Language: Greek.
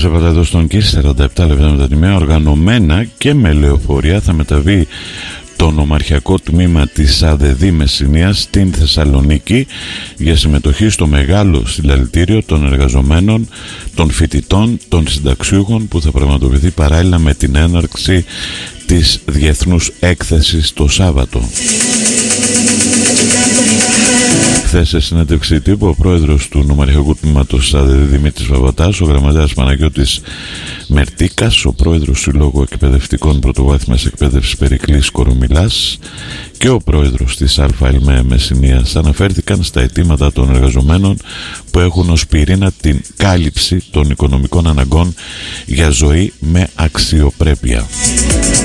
είπατε εδώ στον Κίς, 47 λεπτά μετά τη μία, οργανωμένα και με λεωφορεία θα μεταβεί το νομαρχιακό τμήμα της ΑΔΔ Μεσσηνίας στην Θεσσαλονίκη για συμμετοχή στο μεγάλο συλλαλητήριο των εργαζομένων, των φοιτητών, των συνταξιούχων που θα πραγματοποιηθεί παράλληλα με την έναρξη της Διεθνούς Έκθεσης το Σάββατο. Χθες σε συνέντευξη τύπου ο πρόεδρος του νομαρχιακού τμήματος ΑΔΔ Δημήτρης Βαβατάς, ο γραμματέας Παναγιώτης Μερτίκας, ο πρόεδρος Συλλόγου Εκπαιδευτικών Πρωτοβάθμιας Εκπαίδευσης Περικλής Κορομιλάς και ο πρόεδρος της ΑΕΛΜΕ Μεσσηνίας αναφέρθηκαν στα αιτήματα των εργαζομένων που έχουν ως πυρήνα την κάλυψη των οικονομικών αναγκών για ζωή με αξιοπρέπεια.